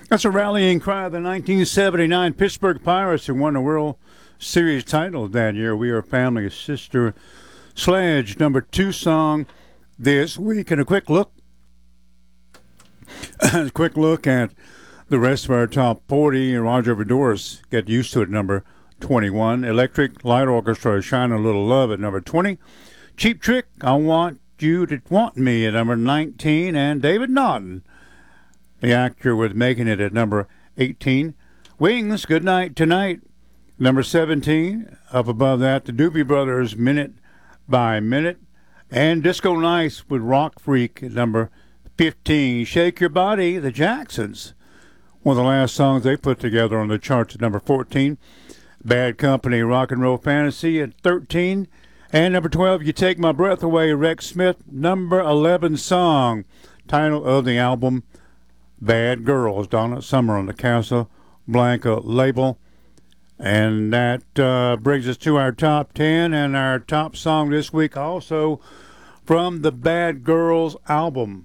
That's a rallying cry of the 1979 Pittsburgh Pirates, who won the World Series title that year. We Are Family, Sister Sledge, number 2 song this week. And a quick look at the rest of our top 40. Roger Voudouris, Get Used to It, number 21. Electric Light Orchestra, Shine a Little Love at number 20. Cheap Trick, I Want You to Want Me at number 19. And David Naughton, the actor, with Making It at number 18. Wings, Good Night Tonight, number 17. Up above that, the Doobie Brothers, Minute by Minute. And Disco Nice with Rock Freak at number 15. Shake Your Body, the Jacksons, one of the last songs they put together on the charts at number 14. Bad Company, Rock and Roll Fantasy at 13. And number 12, You Take My Breath Away, Rex Smith, number 11 song. Title of the album, Bad Girls, Donna Summer on the Casablanca label. And that brings us to our top 10 and our top song this week, also from the Bad Girls album.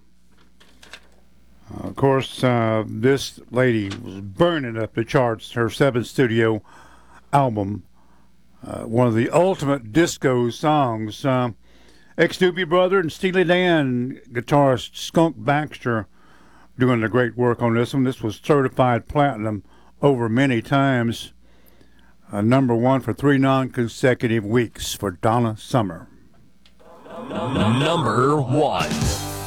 Of course, this lady was burning up the charts, her 7th studio album. One of the ultimate disco songs. Ex-Doobie Brother and Steely Dan guitarist Skunk Baxter doing the great work on this one. This was certified platinum over many times. Number 1 for 3 non-consecutive weeks for Donna Summer. Number 1.